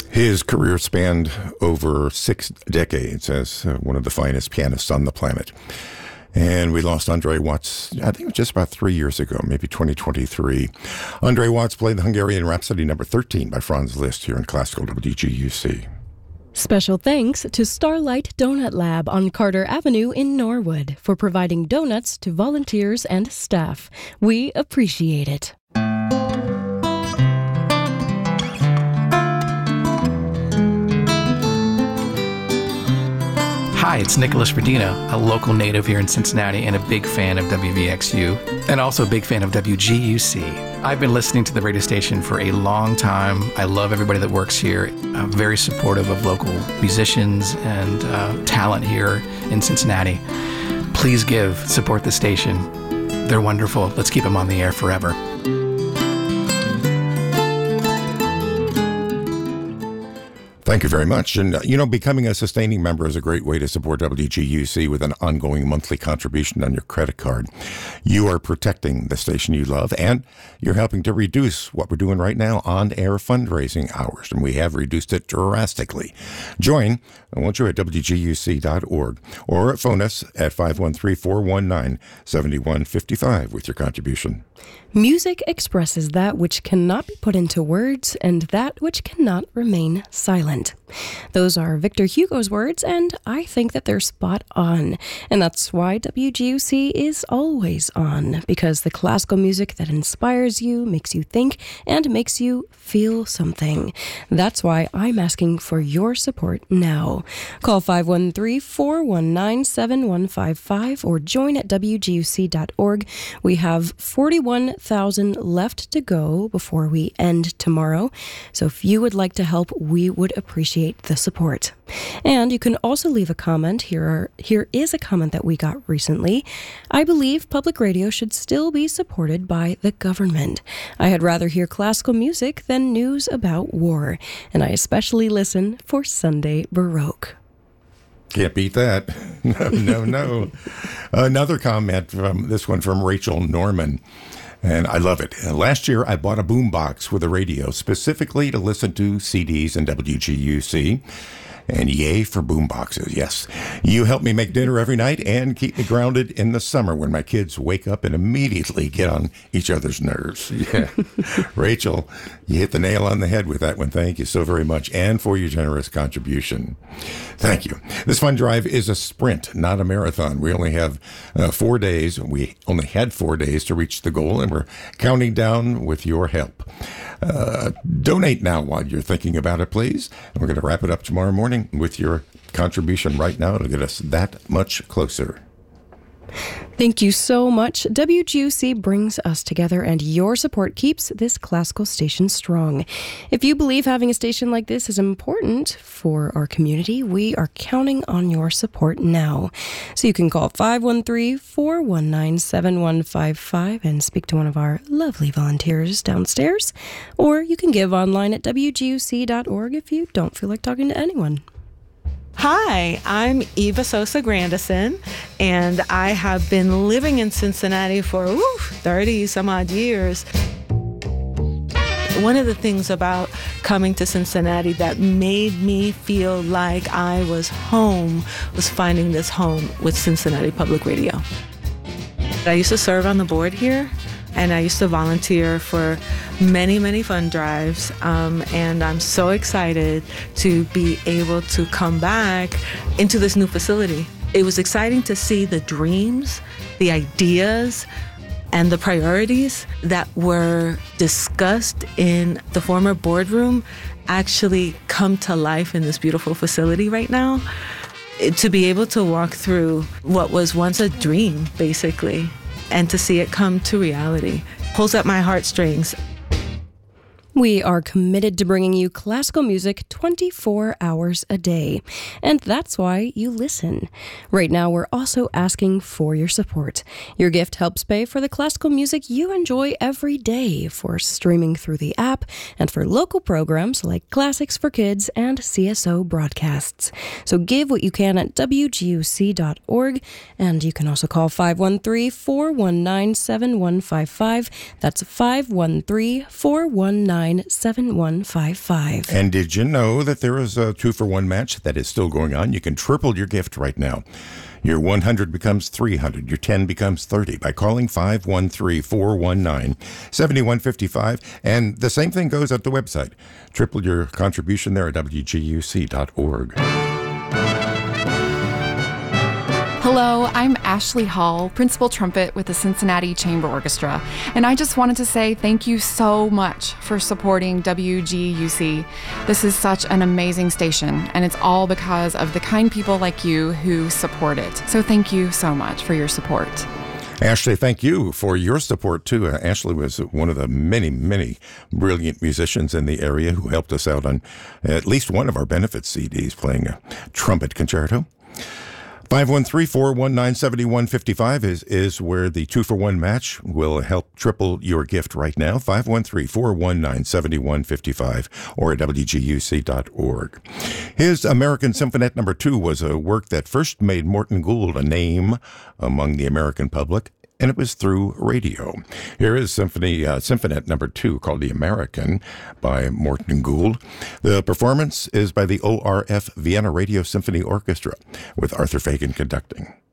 His career spanned over 6 decades as one of the finest pianists on the planet. And we lost Andre Watts, I think it was just about 3 years ago, maybe 2023. Andre Watts played the Hungarian Rhapsody number 13 by Franz Liszt here in Classical WGUC. Special thanks to Starlight Donut Lab on Carter Avenue in Norwood for providing donuts to volunteers and staff. We appreciate it. Hi, it's Nicholas Rodino, a local native here in Cincinnati and a big fan of WVXU, and also a big fan of WGUC. I've been listening to the radio station for a long time. I love everybody that works here. I'm very supportive of local musicians and talent here in Cincinnati. Please support the station. They're wonderful. Let's keep them on the air forever. Thank you very much. And, becoming a sustaining member is a great way to support WGUC with an ongoing monthly contribution on your credit card. You are protecting the station you love, and you're helping to reduce what we're doing right now, on-air fundraising hours, and we have reduced it drastically. Join, won't you, at WGUC.org, or phone us at 513-419-7155 with your contribution. Music expresses that which cannot be put into words and that which cannot remain silent. Those are Victor Hugo's words, and I think that they're spot on. And that's why WGUC is always on, because the classical music that inspires you, makes you think, and makes you feel something. That's why I'm asking for your support now. Call 513-419-7155 or join at WGUC.org. We have 41,000 left to go before we end tomorrow. So if you would like to help, we would appreciate the support. And you can also leave a comment. Here is a comment that we got recently. I believe public radio should still be supported by the government. I had rather hear classical music than news about war, and I especially listen for Sunday Baroque. Can't beat that. No. Another comment from this one from Rachel Norman. And I love it. Last year, I bought a boombox with a radio specifically to listen to CDs and WGUC. And yay for boomboxes, yes. You help me make dinner every night and keep me grounded in the summer when my kids wake up and immediately get on each other's nerves. Yeah. Rachel, you hit the nail on the head with that one. Thank you so very much, and for your generous contribution. Thank you. This fund drive is a sprint, not a marathon. We only have 4 days. We only had 4 days to reach the goal, and we're counting down with your help. Donate now while you're thinking about it, please. And we're going to wrap it up tomorrow morning with your contribution right now. It'll get us that much closer. Thank you so much. WGUC brings us together, and your support keeps this classical station strong. If you believe having a station like this is important for our community, we are counting on your support now. So you can call 513-419-7155 and speak to one of our lovely volunteers downstairs, or you can give online at WGUC.org if you don't feel like talking to anyone. Hi, I'm Eva Sosa Grandison, and I have been living in Cincinnati for 30 some odd years. One of the things about coming to Cincinnati that made me feel like I was home was finding this home with Cincinnati Public Radio. I used to serve on the board here, and I used to volunteer for many, many fund drives, and I'm so excited to be able to come back into this new facility. It was exciting to see the dreams, the ideas, and the priorities that were discussed in the former boardroom actually come to life in this beautiful facility right now. To be able to walk through what was once a dream, basically, and to see it come to reality pulls at my heartstrings. We are committed to bringing you classical music 24 hours a day, and that's why you listen. Right now, we're also asking for your support. Your gift helps pay for the classical music you enjoy every day, for streaming through the app, and for local programs like Classics for Kids and CSO broadcasts. So give what you can at WGUC.org, and you can also call 513-419-7155. That's 513-419-7155. 419-7155. And did you know that there is a 2-for-1 match that is still going on? You can triple your gift right now. Your 100 becomes 300. Your 10 becomes 30 by calling 513-419-7155. And the same thing goes at the website. Triple your contribution there at WGUC.org. Hello, I'm Ashley Hall, Principal Trumpet with the Cincinnati Chamber Orchestra, and I just wanted to say thank you so much for supporting WGUC. This is such an amazing station, and it's all because of the kind people like you who support it. So thank you so much for your support. Ashley, thank you for your support, too. Ashley was one of the many, many brilliant musicians in the area who helped us out on at least one of our benefit CDs playing a trumpet concerto. 513-419-7155 is where the 2-for-1 match will help triple your gift right now. 513-419-7155 or at WGUC.org. His American Symphonette No. 2 was a work that first made Morton Gould a name among the American public, and it was through radio. Here is Symphonette No. 2 called The American by Morton Gould. The performance is by the ORF Vienna Radio Symphony Orchestra with Arthur Fagan conducting.